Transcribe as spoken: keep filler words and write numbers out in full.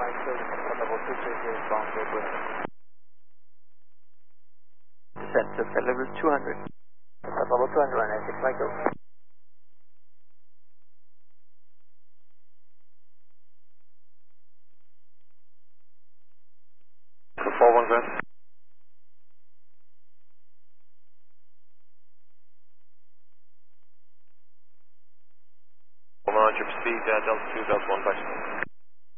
Descent to flight level two hundred. Level two hundred, nine six, Michael. four one grand. one hundred speed, uh, Delta two, Delta one, back.